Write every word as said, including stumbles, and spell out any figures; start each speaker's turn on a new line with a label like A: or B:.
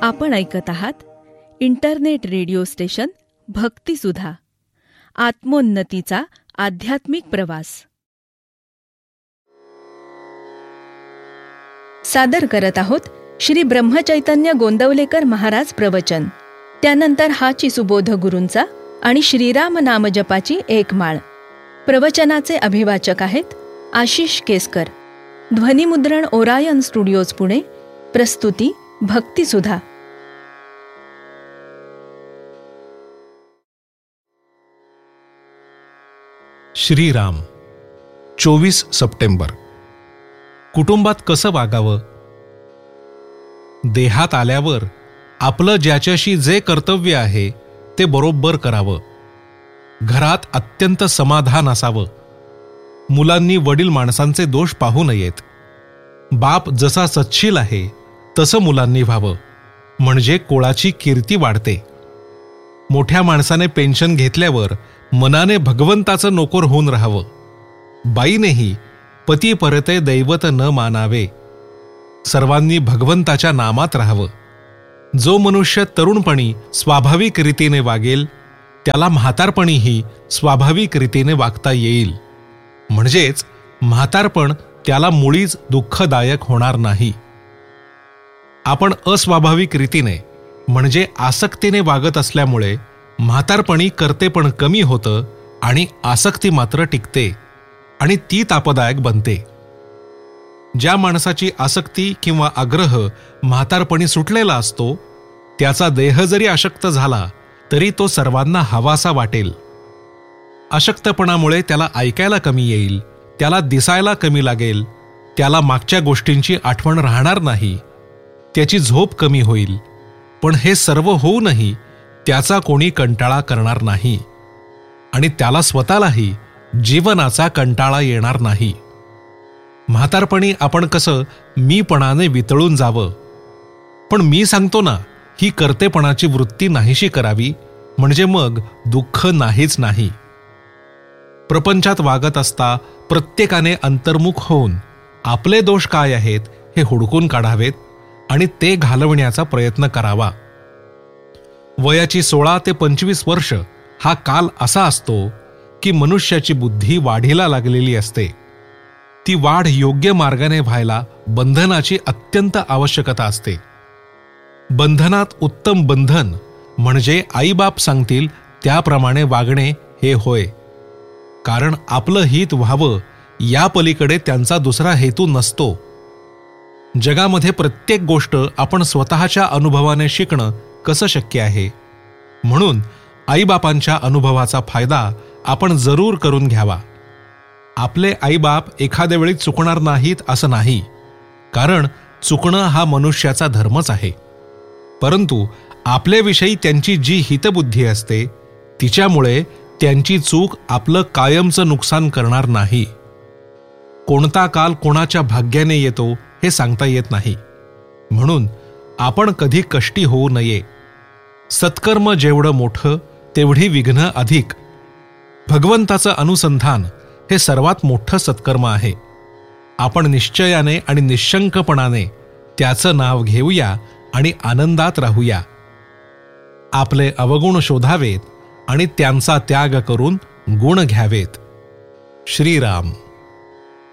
A: आपण ऐकत आहात इंटरनेट रेडिओ स्टेशन भक्तिसुधा, आत्मोन्नतीचा आध्यात्मिक प्रवास. सादर करत आहोत श्री ब्रह्मचैतन्य गोंदवलेकर महाराज प्रवचन. त्यानंतर हाची सुबोध गुरूंचा आणि श्रीराम नामजपाची एक माळ. प्रवचनाचे अभिवाचक आहेत आशिष केसकर. ध्वनिमुद्रण ओरायन स्टुडिओज पुणे. प्रस्तुती भक्तिसुधा.
B: श्रीराम. चोवीस सप्टेंबर. कुटुंबात कसं वागावं? देहात आल्यावर आपलं ज्याच्याशी जे कर्तव्य आहे ते बरोबर करावं. घरात अत्यंत समाधान असावं. मुलांनी वडील माणसांचे दोष पाहू नयेत. बाप जसा सच्छील आहे तसं मुलांनी व्हावं, म्हणजे कुळाची कीर्ती वाढते. मोठ्या माणसाने पेन्शन घेतल्यावर मनाने भगवंताचं नोकर होऊन राहावं. बाईनेही पती परते दैवत न मानावे. सर्वांनी भगवंताच्या नामात राहावं. जो मनुष्य तरुणपणी स्वाभाविक रीतीने वागेल त्याला म्हातारपणीही स्वाभाविक रीतीने वागता येईल. म्हणजेच म्हातारपण त्याला मुळीच दुःखदायक होणार नाही. आपण अस्वाभाविक रीतीने म्हणजे आसक्तीने वागत असल्यामुळे म्हातारपणी कर्तेपण कमी होतं आणि आसक्ती मात्र टिकते आणि ती तापदायक बनते. ज्या माणसाची आसक्ती किंवा आग्रह म्हातारपणी सुटलेला असतो त्याचा देह जरी अशक्त झाला तरी तो सर्वांना हवासा वाटेल. अशक्तपणामुळे त्याला ऐकायला कमी येईल, त्याला दिसायला कमी लागेल, त्याला मागच्या गोष्टींची आठवण राहणार नाही, त्याची झोप कमी होईल. पण हे सर्व होऊनही त्याचा कोणी कंटाळा करणार नाही आणि त्याला स्वतःलाही जीवनाचा कंटाळा येणार नाही. म्हातारपणी आपण कसं मीपणाने वितळून जावं. पण मी सांगतो ना, ही कर्तेपणाची वृत्ती नाहीशी करावी, म्हणजे मग दुःख नाहीच नाही. प्रपंचात वागत असता प्रत्येकाने अंतर्मुख होऊन आपले दोष काय आहेत हे हुडकून काढावेत आणि ते घालवण्याचा प्रयत्न करावा. वयाची सोळा ते पंचवीस वर्ष हा काल असा असतो की मनुष्याची बुद्धी वाढीला लागलेली असते. ती वाढ योग्य मार्गाने व्हायला बंधनाची अत्यंत आवश्यकता असते. बंधनात उत्तम बंधन म्हणजे आईबाप सांगतील त्याप्रमाणे वागणे हे होय. कारण आपलं हित व्हावं या पलीकडे त्यांचा दुसरा हेतू नसतो. जगामध्ये प्रत्येक गोष्ट आपण स्वतःच्या अनुभवाने शिकणं कसं शक्य आहे. म्हणून आईबापांच्या अनुभवाचा फायदा आपण जरूर करून घ्यावा. आपले आईबाप एखाद्या वेळी चुकणार नाहीत असं नाही, कारण चुकणं हा मनुष्याचा धर्मच आहे. परंतु आपल्याविषयी त्यांची जी हितबुद्धी असते तिच्यामुळे त्यांची चूक आपलं कायमचं नुकसान करणार नाही. कोणता काल कोणाच्या भाग्याने येतो हे सांगता येत नाही. म्हणून आपण कधी कष्टी होऊ नये. सत्कर्म जेवढं मोठं तेवढी विघ्न अधिक. भगवंताचं अनुसंधान हे सर्वात मोठं सत्कर्म आहे. आपण निश्चयाने आणि निशंकपणाने त्याचं नाव घेऊया आणि आनंदात राहूया. आपले अवगुण शोधावेत आणि त्यांचा त्याग करून गुण घ्यावेत. श्रीराम.